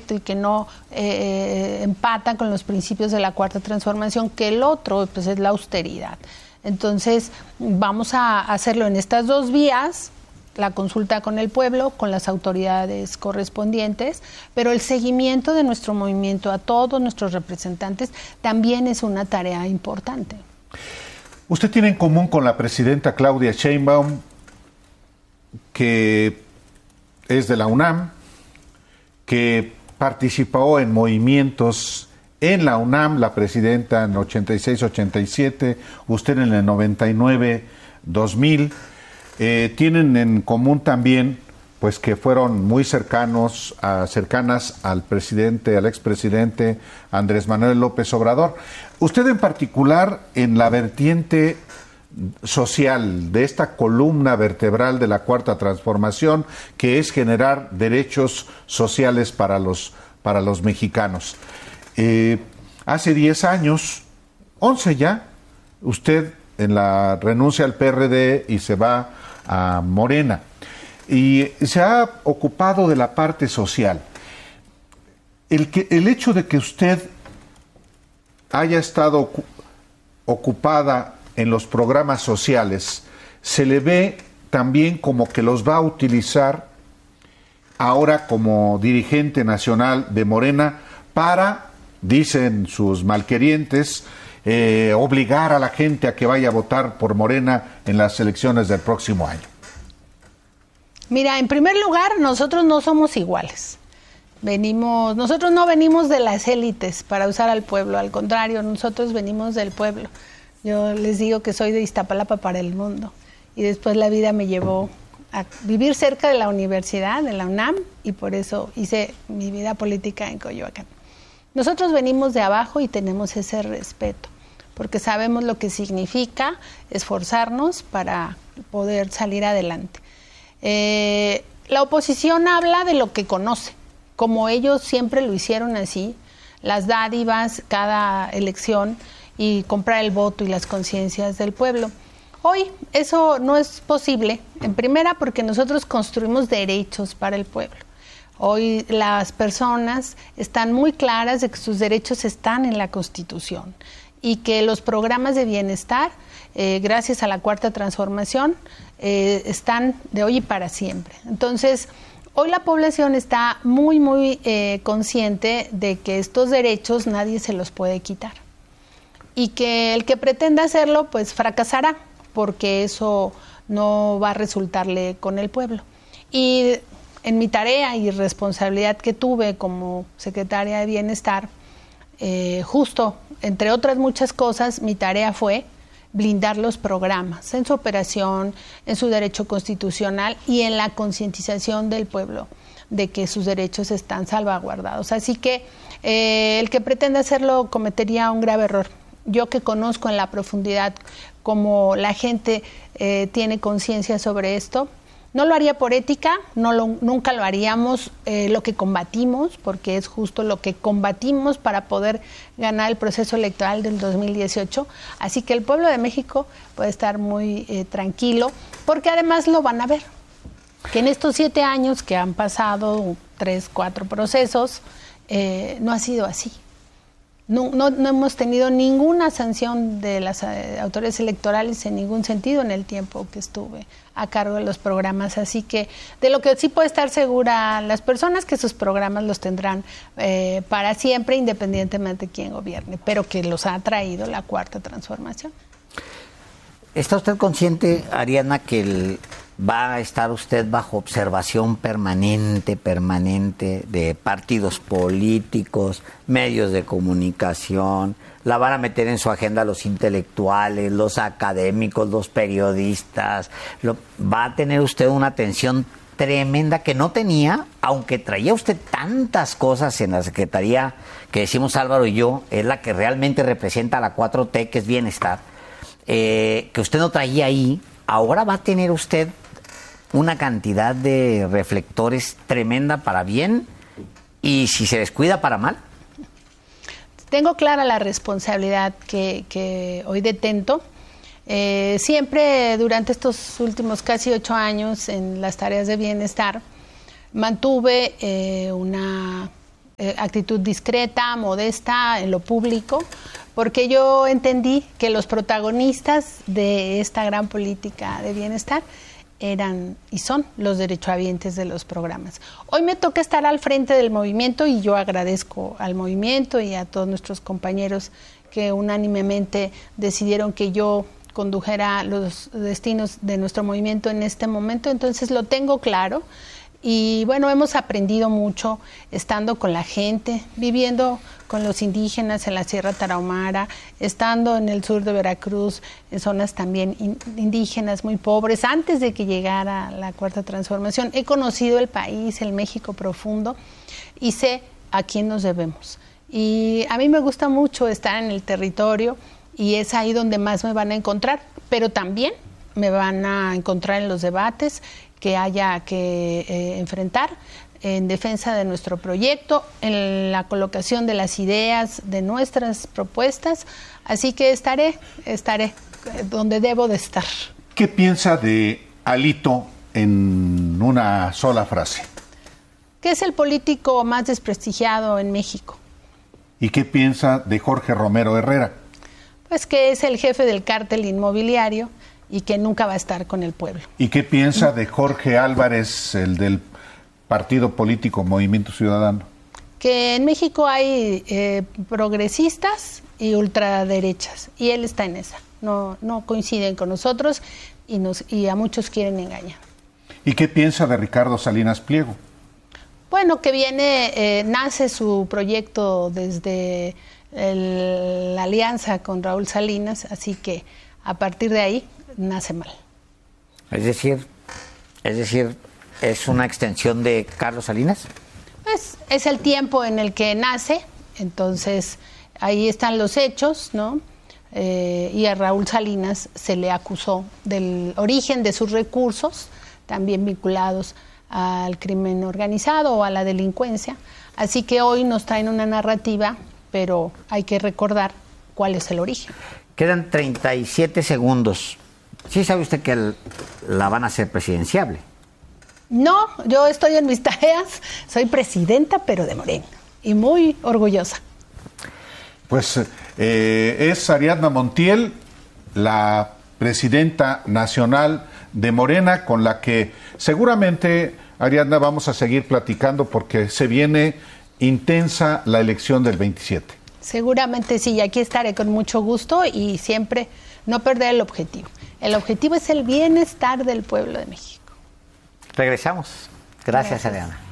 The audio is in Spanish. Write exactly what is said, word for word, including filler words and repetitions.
proyecto y que no eh, empata con los principios de la Cuarta Transformación, que el otro pues es la austeridad. Entonces vamos a hacerlo en estas dos vías, la consulta con el pueblo, con las autoridades correspondientes, pero el seguimiento de nuestro movimiento a todos nuestros representantes también es una tarea importante. Usted tiene en común con la presidenta Claudia Sheinbaum, que es de la UNAM, que participó en movimientos en la UNAM, la presidenta en ochenta y seis ochenta y siete, usted en el noventa y nueve dos mil. Eh, tienen en común también pues que fueron muy cercanos a, cercanas al presidente, al expresidente Andrés Manuel López Obrador. Usted en particular en la vertiente social de esta columna vertebral de la Cuarta Transformación, que es generar derechos sociales para los, para los mexicanos. Eh, hace diez años, once ya, usted en la renuncia al P R D y se va a Morena, y se ha ocupado de la parte social. El, que, el hecho de que usted haya estado ocupada en los programas sociales, se le ve también como que los va a utilizar ahora como dirigente nacional de Morena para, dicen sus malquerientes, Eh, obligar a la gente a que vaya a votar por Morena en las elecciones del próximo año. Mira, en primer lugar, nosotros no somos iguales. Venimos, nosotros no venimos de las élites para usar al pueblo, al contrario, nosotros venimos del pueblo. Yo les digo que soy de Iztapalapa para el mundo y después la vida me llevó a vivir cerca de la universidad, de la UNAM, y por eso hice mi vida política en Coyoacán. Nosotros venimos de abajo y tenemos ese respeto, porque sabemos lo que significa esforzarnos para poder salir adelante. Eh, la oposición habla de lo que conoce, como ellos siempre lo hicieron así, las dádivas, cada elección y comprar el voto y las conciencias del pueblo. Hoy eso no es posible, en primera porque nosotros construimos derechos para el pueblo. Hoy las personas están muy claras de que sus derechos están en la Constitución y que los programas de bienestar, eh, gracias a la Cuarta Transformación, eh, están de hoy y para siempre. Entonces, hoy la población está muy, muy eh, consciente de que estos derechos nadie se los puede quitar y que el que pretenda hacerlo, pues fracasará, porque eso no va a resultarle con el pueblo. Y en mi tarea y responsabilidad que tuve como secretaria de Bienestar, eh, justo, entre otras muchas cosas, mi tarea fue blindar los programas en su operación, en su derecho constitucional y en la concientización del pueblo de que sus derechos están salvaguardados. Así que eh, el que pretenda hacerlo cometería un grave error. Yo que conozco en la profundidad cómo la gente eh, tiene conciencia sobre esto, no lo haría por ética, no lo, nunca lo haríamos eh, lo que combatimos, porque es justo lo que combatimos para poder ganar el proceso electoral del dos mil dieciocho. Así que el pueblo de México puede estar muy eh, tranquilo, porque además lo van a ver. Que en estos siete años que han pasado, tres, cuatro procesos, eh, no ha sido así. No, no, no hemos tenido ninguna sanción de las eh, autoridades electorales en ningún sentido en el tiempo que estuve a cargo de los programas. Así que de lo que sí puede estar segura las personas, que sus programas los tendrán eh, para siempre, independientemente de quién gobierne, pero que los ha traído la Cuarta Transformación. ¿Está usted consciente, Ariadna, que el, va a estar usted bajo observación permanente, permanente de partidos políticos, medios de comunicación? La van a meter en su agenda los intelectuales, los académicos, los periodistas. Lo, va a tener usted una atención tremenda que no tenía, aunque traía usted tantas cosas en la Secretaría, que decimos Álvaro y yo, es la que realmente representa a la cuatro T, que es bienestar, eh, que usted no traía ahí. Ahora va a tener usted una cantidad de reflectores tremenda para bien, y si se descuida, para mal. Tengo clara la responsabilidad que, que hoy detento. Eh, siempre durante estos últimos casi ocho años en las tareas de bienestar mantuve eh, una eh, actitud discreta, modesta en lo público, porque yo entendí que los protagonistas de esta gran política de bienestar eran y son los derechohabientes de los programas. Hoy me toca estar al frente del movimiento y yo agradezco al movimiento y a todos nuestros compañeros que unánimemente decidieron que yo condujera los destinos de nuestro movimiento en este momento, entonces lo tengo claro. Y bueno, hemos aprendido mucho estando con la gente, viviendo con los indígenas en la Sierra Tarahumara, estando en el sur de Veracruz, en zonas también in, indígenas muy pobres, antes de que llegara la Cuarta Transformación. He conocido el país, el México profundo, y sé a quién nos debemos. Y a mí me gusta mucho estar en el territorio, y es ahí donde más me van a encontrar, pero también me van a encontrar en los debates que haya que eh, enfrentar en defensa de nuestro proyecto, en la colocación de las ideas, de nuestras propuestas, así que estaré, estaré donde debo de estar. ¿Qué piensa de Alito en una sola frase? Que es el político más desprestigiado en México. ¿Y qué piensa de Jorge Romero Herrera? Pues que es el jefe del cártel inmobiliario y que nunca va a estar con el pueblo. ¿Y qué piensa de Jorge Álvarez, el del partido político Movimiento Ciudadano? Que en México hay eh, progresistas y ultraderechas, y él está en esa. No, no coinciden con nosotros y, nos, y a muchos quieren engañar. ¿Y qué piensa de Ricardo Salinas Pliego? Bueno, que viene, eh, nace su proyecto desde el, la alianza con Raúl Salinas, así que a partir de ahí nace mal. Es decir, es decir, ¿es una extensión de Carlos Salinas? Pues es el tiempo en el que nace, entonces ahí están los hechos, ¿no? Eh, y a Raúl Salinas se le acusó del origen de sus recursos, también vinculados al crimen organizado o a la delincuencia. Así que hoy nos traen una narrativa, pero hay que recordar cuál es el origen. Quedan treinta y siete segundos. ¿Sí sabe usted que el, la van a hacer presidenciable? No, yo estoy en mis tareas, soy presidenta, pero de Morena, y muy orgullosa. Pues eh, es Ariadna Montiel, la presidenta nacional de Morena, con la que seguramente, Ariadna, vamos a seguir platicando porque se viene intensa la elección del veintisiete. Seguramente sí, y aquí estaré con mucho gusto y siempre no perder el objetivo. El objetivo es el bienestar del pueblo de México. Regresamos. Gracias, Gracias. Ariadna.